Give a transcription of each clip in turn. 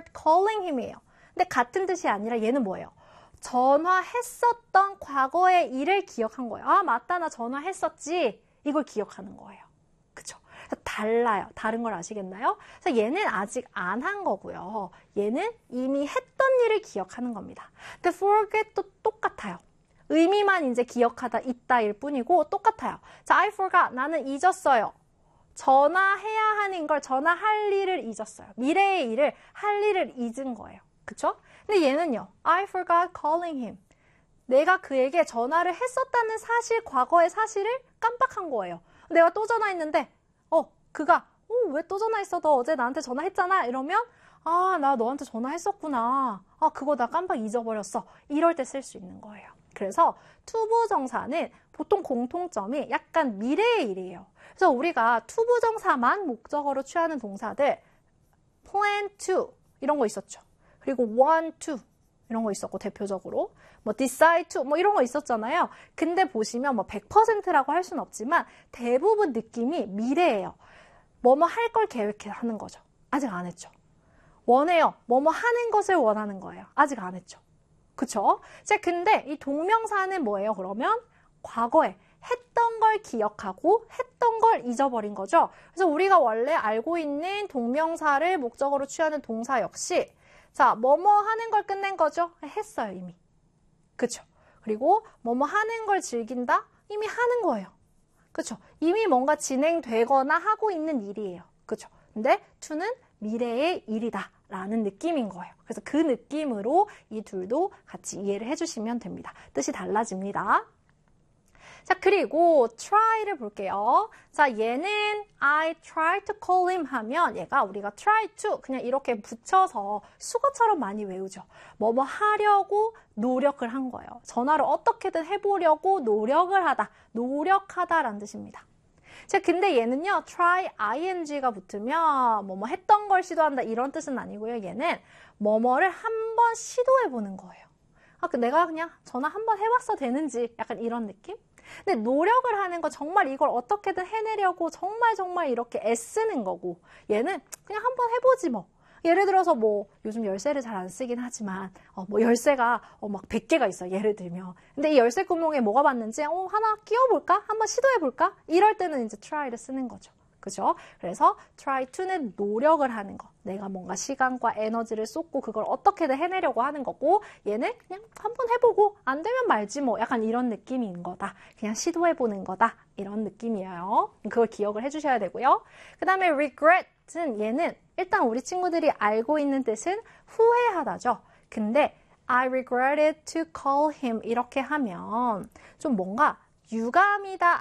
remembered calling him이에요. 근데 같은 뜻이 아니라 얘는 뭐예요? 전화했었던 과거의 일을 기억한 거예요. 아, 맞다. 나 전화했었지. 이걸 기억하는 거예요. 그쵸? 달라요. 다른 걸 아시겠나요? 그래서 얘는 아직 안 한 거고요. 얘는 이미 했던 일을 기억하는 겁니다. 근데 forget도 똑같아요. 의미만 이제 기억하다, 있다일 뿐이고 똑같아요. 자, I forgot. 나는 잊었어요. 전화해야 하는 걸, 전화할 일을 잊었어요. 미래의 일을, 할 일을 잊은 거예요. 그쵸? 근데 얘는요. I forgot calling him. 내가 그에게 전화를 했었다는 사실, 과거의 사실을 깜빡한 거예요. 내가 또 전화했는데 그가 왜 또 전화했어? 너 어제 나한테 전화했잖아. 이러면 아, 나 너한테 전화했었구나. 아, 그거 나 깜빡 잊어버렸어. 이럴 때 쓸 수 있는 거예요. 그래서 투부정사는 보통 공통점이 약간 미래의 일이에요. 그래서 우리가 투부정사만 목적어로 취하는 동사들 plan to 이런 거 있었죠. 그리고 want to 이런 거 있었고 대표적으로 뭐 decide to 뭐 이런 거 있었잖아요. 근데 보시면 뭐 100%라고 할 수는 없지만 대부분 느낌이 미래예요. 뭐뭐 할 걸 계획하는 거죠. 아직 안 했죠. 원해요. 뭐뭐 하는 것을 원하는 거예요. 아직 안 했죠. 그쵸? 자, 근데 이 동명사는 뭐예요? 그러면 과거에 했던 걸 기억하고 했던 걸 잊어버린 거죠. 그래서 우리가 원래 알고 있는 동명사를 목적어로 취하는 동사 역시 자, 뭐뭐 하는 걸 끝낸 거죠? 했어요, 이미. 그쵸? 그리고 뭐뭐 하는 걸 즐긴다? 이미 하는 거예요. 그쵸? 이미 뭔가 진행되거나 하고 있는 일이에요. 그쵸? 근데 to는 미래의 일이다 라는 느낌인 거예요. 그래서 그 느낌으로 이 둘도 같이 이해를 해주시면 됩니다. 뜻이 달라집니다. 자, 그리고 try를 볼게요. 자, 얘는 I tried to call him 하면 얘가 우리가 try to 그냥 이렇게 붙여서 수거처럼 많이 외우죠. 뭐뭐 하려고 노력을 한 거예요. 전화를 어떻게든 해보려고 노력을 하다, 노력하다라는 뜻입니다. 자, 근데 얘는요, try ing가 붙으면 뭐뭐 했던 걸 시도한다 이런 뜻은 아니고요. 얘는 뭐뭐를 한번 시도해보는 거예요. 아, 내가 그냥 전화 한번 해봤어 되는지 약간 이런 느낌? 근데 노력을 하는 거 정말 이걸 어떻게든 해내려고 정말 이렇게 애쓰는 거고 얘는 그냥 한번 해보지 뭐. 예를 들어서 뭐 요즘 열쇠를 잘 안 쓰긴 하지만 뭐 열쇠가 막 100개가 있어요. 예를 들면. 근데 이 열쇠 구멍에 뭐가 받는지 하나 끼워볼까? 한번 시도해볼까? 이럴 때는 이제 try를 쓰는 거죠. 그죠? 그래서 try to는 노력을 하는 거. 내가 뭔가 시간과 에너지를 쏟고 그걸 어떻게든 해내려고 하는 거고 얘는 그냥 한번 해보고 안 되면 말지 뭐 약간 이런 느낌인 거다. 그냥 시도해보는 거다. 이런 느낌이에요. 그걸 기억을 해주셔야 되고요. 그 다음에 regret은 얘는 일단 우리 친구들이 알고 있는 뜻은 후회하다죠. 근데 I regretted to call him 이렇게 하면 좀 뭔가 유감이다,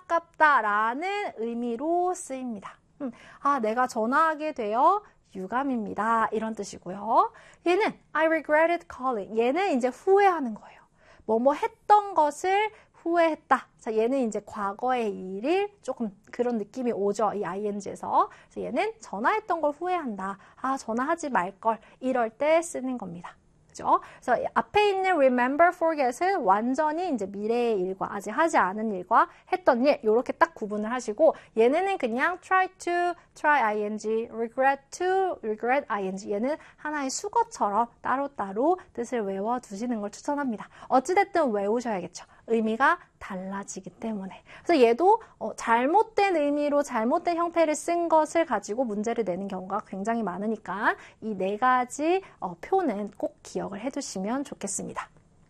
안타깝다라는 의미로 쓰입니다. 아, 내가 전화하게 되어 유감입니다. 이런 뜻이고요. 얘는 I regretted calling. 얘는 이제 후회하는 거예요. 뭐뭐 했던 것을 후회했다. 자, 얘는 이제 과거의 일이 조금 그런 느낌이 오죠. 이 ing에서. 그래서 얘는 전화했던 걸 후회한다. 아, 전화하지 말걸. 이럴 때 쓰는 겁니다. 그죠? 그래서 앞에 있는 remember, forget은 완전히 이제 미래의 일과 아직 하지 않은 일과 했던 일 이렇게 딱 구분을 하시고 얘네는 그냥 try to, try ing, regret to, regret ing 얘는 하나의 수거처럼 따로따로 뜻을 외워두시는 걸 추천합니다. 어찌됐든 외우셔야겠죠. 의미가 달라지기 때문에. 그래서 얘도 잘못된 의미로 잘못된 형태를 쓴 것을 가지고 문제를 내는 경우가 굉장히 많으니까 이 네 가지 표는 꼭 기억을 해두시면 좋겠습니다.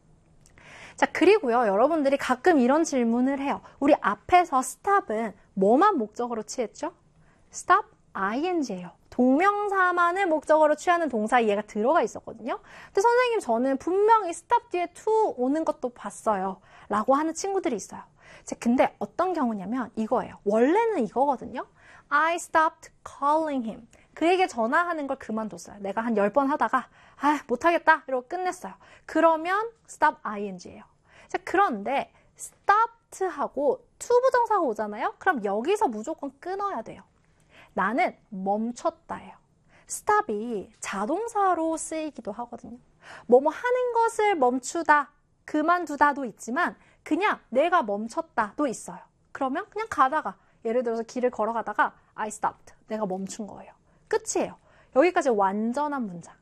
자, 그리고요, 여러분들이 가끔 이런 질문을 해요. 우리 앞에서 stop은 뭐만 목적어로 취했죠? stop ing예요. 동명사만을 목적어로 취하는 동사에 얘가 들어가 있었거든요. 근데 선생님 저는 분명히 stop 뒤에 to 오는 것도 봤어요. 라고 하는 친구들이 있어요. 근데 어떤 경우냐면 이거예요. 원래는 이거거든요. I stopped calling him. 그에게 전화하는 걸 그만뒀어요. 내가 한 10번 하다가 못하겠다 이러고 끝냈어요. 그러면 stop ing예요. 자, 그런데 stopped하고 to 부정사가 오잖아요. 그럼 여기서 무조건 끊어야 돼요. 나는 멈췄다예요. stop이 자동사로 쓰이기도 하거든요. 뭐뭐 하는 것을 멈추다, 그만두다도 있지만 그냥 내가 멈췄다도 있어요. 그러면 그냥 가다가 예를 들어서 길을 걸어가다가 I stopped. 내가 멈춘 거예요. 끝이에요. 여기까지 완전한 문장.